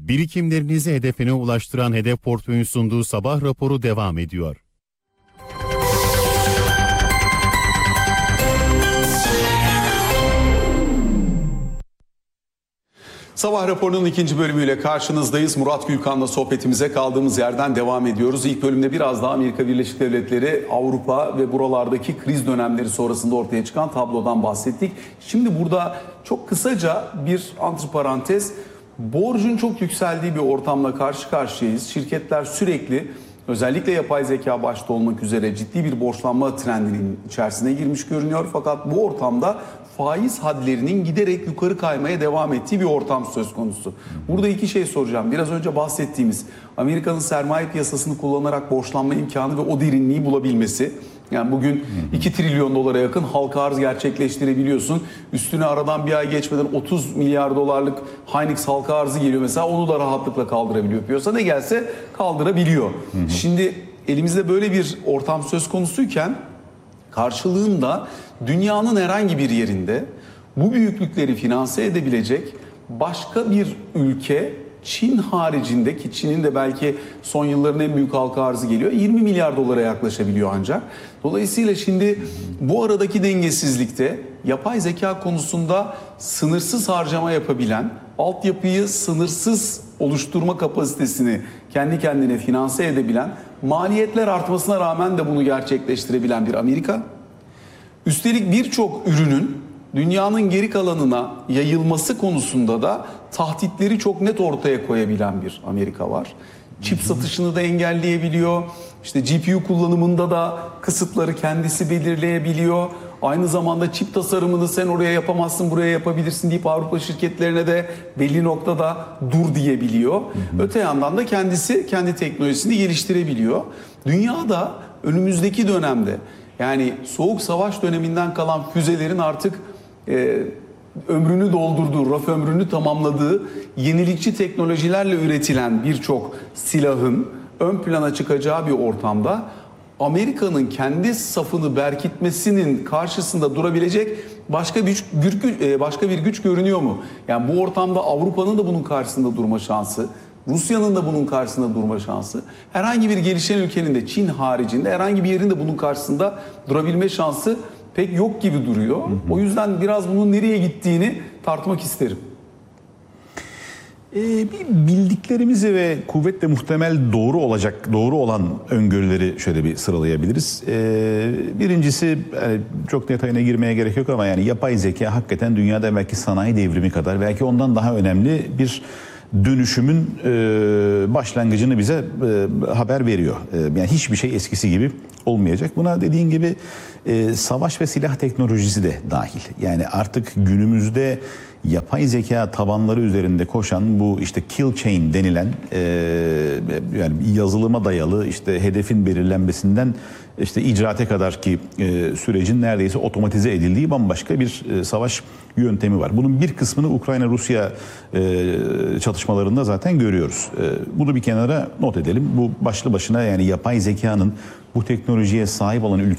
Birikimlerinizi hedefine ulaştıran Hedef Portföy'ün sunduğu sabah raporu devam ediyor. Sabah raporunun ikinci bölümüyle karşınızdayız. Murat Gülkan'la sohbetimize kaldığımız yerden devam ediyoruz. İlk bölümde biraz daha Amerika Birleşik Devletleri, Avrupa ve buralardaki kriz dönemleri sonrasında ortaya çıkan tablodan bahsettik. Şimdi burada çok kısaca bir antiparantez, borcun çok yükseldiği bir ortamla karşı karşıyayız. Şirketler sürekli, özellikle yapay zeka başta olmak üzere ciddi bir borçlanma trendinin içerisine girmiş görünüyor. Fakat bu ortamda faiz hadlerinin giderek yukarı kaymaya devam ettiği bir ortam söz konusu. Burada iki şey soracağım. Biraz önce bahsettiğimiz Amerika'nın sermaye piyasasını kullanarak borçlanma imkanı ve o derinliği bulabilmesi. Yani bugün 2 trilyon dolara yakın halka arz gerçekleştirebiliyorsun. Üstüne aradan bir ay geçmeden 30 milyar dolarlık Hynix halka arzı geliyor mesela, onu da rahatlıkla kaldırabiliyor. Piyasa ne gelse kaldırabiliyor. Şimdi elimizde böyle bir ortam söz konusuyken karşılığında dünyanın herhangi bir yerinde bu büyüklükleri finanse edebilecek başka bir ülke, Çin haricinde, ki Çin'in de belki son yılların en büyük halka arzı geliyor, 20 milyar dolara yaklaşabiliyor ancak. Dolayısıyla şimdi bu aradaki dengesizlikte yapay zeka konusunda sınırsız harcama yapabilen, altyapıyı sınırsız oluşturma kapasitesini kendi kendine finanse edebilen, maliyetler artmasına rağmen de bunu gerçekleştirebilen bir Amerika. Üstelik birçok ürünün dünyanın geri kalanına yayılması konusunda da tahditleri çok net ortaya koyabilen bir Amerika var. Çip satışını da engelleyebiliyor. İşte GPU kullanımında da kısıtları kendisi belirleyebiliyor. Aynı zamanda çip tasarımını sen oraya yapamazsın, buraya yapabilirsin deyip Avrupa şirketlerine de belli noktada dur diyebiliyor. Öte yandan da kendisi kendi teknolojisini geliştirebiliyor. Dünyada önümüzdeki dönemde, yani Soğuk Savaş döneminden kalan füzelerin artık ömrünü doldurduğu, raf ömrünü tamamladığı yenilikçi teknolojilerle üretilen birçok silahın ön plana çıkacağı bir ortamda Amerika'nın kendi safını berkitmesinin karşısında durabilecek başka bir güç görünüyor mu? Yani bu ortamda Avrupa'nın da bunun karşısında durma şansı, Rusya'nın da bunun karşısında durma şansı, herhangi bir gelişen ülkenin de Çin haricinde herhangi bir yerin de bunun karşısında durabilme şansı pek yok gibi duruyor. O yüzden biraz bunun nereye gittiğini tartmak isterim. Bildiklerimizi ve kuvvetle muhtemel doğru olan öngörüleri şöyle bir sıralayabiliriz. Birincisi, çok detayına girmeye gerek yok ama yani yapay zeka hakikaten dünyada belki sanayi devrimi kadar, belki ondan daha önemli bir dönüşümün başlangıcını bize haber veriyor. Yani hiçbir şey eskisi gibi olmayacak. Buna dediğin gibi savaş ve silah teknolojisi de dahil. Yani artık günümüzde yapay zeka tabanları üzerinde koşan bu işte kill chain denilen yani yazılıma dayalı işte hedefin belirlenmesinden işte icraate kadar ki sürecin neredeyse otomatize edildiği bambaşka bir savaş yöntemi var. Bunun bir kısmını Ukrayna-Rusya çatışmalarında zaten görüyoruz. Bunu bir kenara not edelim. Bu başlı başına yani yapay zekanın bu teknolojiye sahip olan ülkeler